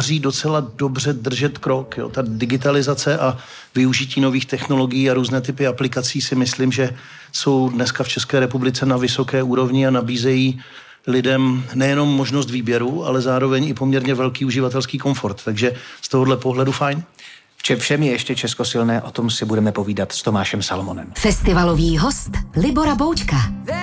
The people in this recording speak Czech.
daří docela dobře držet krok. Jo. Ta digitalizace a využití nových technologií a různé typy aplikací si myslím, že jsou dneska v České republice na vysoké úrovni a nabízejí lidem nejenom možnost výběru, ale zároveň i poměrně velký uživatelský komfort. Takže z tohohle pohledu fajn. V čem všem je ještě Česko silné, o tom si budeme povídat s Tomášem Salomonem. Festivalový host Libora Boučka.